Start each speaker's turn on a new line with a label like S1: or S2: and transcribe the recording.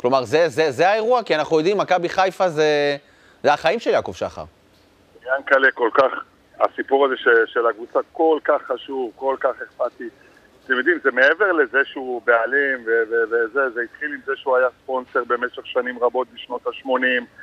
S1: כלומר, זה האירוע? כי אנחנו יודעים, מכבי חיפה זה החיים של יעקב שחר.
S2: ינקלה כל כך, הסיפור הזה של הקבוצה כל כך חשוב, כל כך אכפתי. אתם יודעים, זה מעבר לזה שהוא בעלים, וזה התחיל עם זה שהוא היה ספונסר במשך שנים רבות בשנות ה-80,